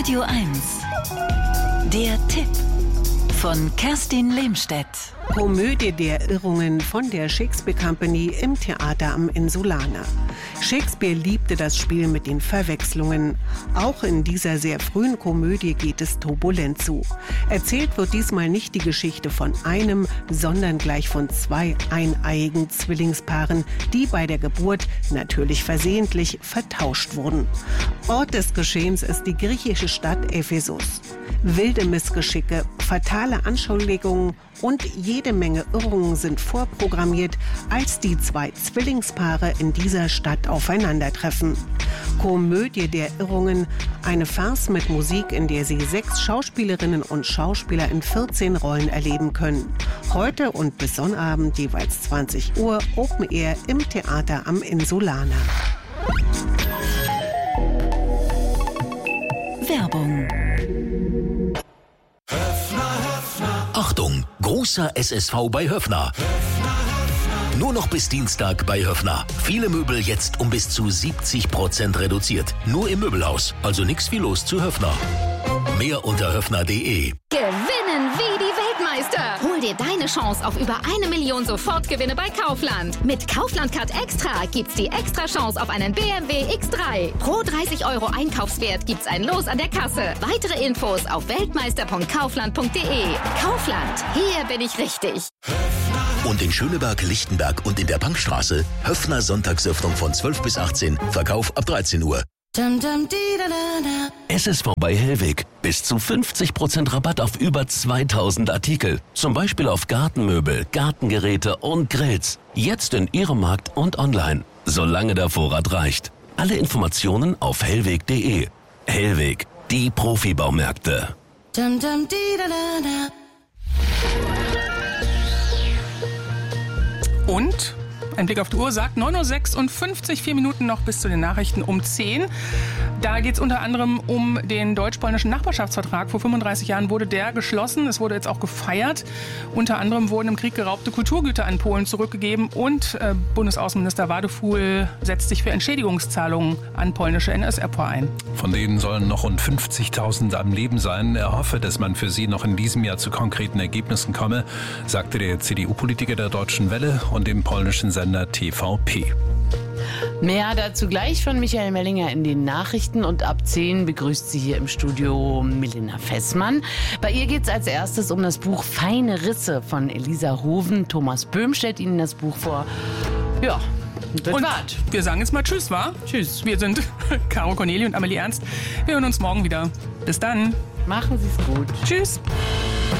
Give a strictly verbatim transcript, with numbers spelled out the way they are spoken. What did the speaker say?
Radio eins. Der Tipp von Kerstin Lehmstedt. Komödie der Irrungen von der Shakespeare Company im Theater am Insulaner. Shakespeare liebte das Spiel mit den Verwechslungen. Auch in dieser sehr frühen Komödie geht es turbulent zu. Erzählt wird diesmal nicht die Geschichte von einem, sondern gleich von zwei eineiigen Zwillingspaaren, die bei der Geburt natürlich versehentlich vertauscht wurden. Ort des Geschehens ist die griechische Stadt Ephesus. Wilde Missgeschicke, fatale Anschuldigungen und jede Menge Irrungen sind vorprogrammiert, als die zwei Zwillingspaare in dieser Stadt aufeinandertreffen. Komödie der Irrungen, eine Farce mit Musik, in der Sie sechs Schauspielerinnen und Schauspieler in vierzehn Rollen erleben können. Heute und bis Sonnabend jeweils zwanzig Uhr Open Air im Theater am Insulaner. Werbung. Achtung, großer S S V bei Höffner. Nur noch bis Dienstag bei Höffner. Viele Möbel jetzt um bis zu siebzig Prozent reduziert. Nur im Möbelhaus, also nix wie los zu Höffner. Mehr unter höffner punkt de. Gewinnen wie die Weltmeister. Hol dir deine Chance auf über eine Million Sofortgewinne bei Kaufland. Mit Kaufland Card Extra gibt's die extra Chance auf einen B M W X drei. Pro dreißig Euro Einkaufswert gibt's ein Los an der Kasse. Weitere Infos auf weltmeister punkt kaufland punkt de. Kaufland, hier bin ich richtig. Und in Schöneberg, Lichtenberg und in der Bankstraße Höffner Sonntagsöffnung von zwölf bis achtzehn, Verkauf ab dreizehn Uhr. S S V bei Hellweg. Bis zu fünfzig Prozent Rabatt auf über zweitausend Artikel. Zum Beispiel auf Gartenmöbel, Gartengeräte und Grills. Jetzt in Ihrem Markt und online. Solange der Vorrat reicht. Alle Informationen auf hellweg punkt de. Hellweg, die Profibaumärkte. Und ein Blick auf die Uhr sagt neun Uhr sechsundfünfzig, vier Minuten noch bis zu den Nachrichten um zehn. Da geht es unter anderem um den deutsch-polnischen Nachbarschaftsvertrag. Vor fünfunddreißig Jahren wurde der geschlossen. Es wurde jetzt auch gefeiert. Unter anderem wurden im Krieg geraubte Kulturgüter an Polen zurückgegeben. Und äh, Bundesaußenminister Wadefuhl setzt sich für Entschädigungszahlungen an polnische N S R P ein. Von denen sollen noch rund fünfzigtausend am Leben sein. Er hoffe, dass man für sie noch in diesem Jahr zu konkreten Ergebnissen komme, sagte der C D U-Politiker der Deutschen Welle und dem polnischen Sender T V P. Mehr dazu gleich von Michael Mellinger in den Nachrichten. Und ab zehn begrüßt sie hier im Studio Milena Fessmann. Bei ihr geht es als erstes um das Buch Feine Risse von Elisa Hoven. Thomas Böhm stellt Ihnen das Buch vor. Ja, das und war's. Wir sagen jetzt mal Tschüss, wa? Tschüss. Wir sind Caro Corneli und Amelie Ernst. Wir hören uns morgen wieder. Bis dann. Machen Sie es gut. Tschüss.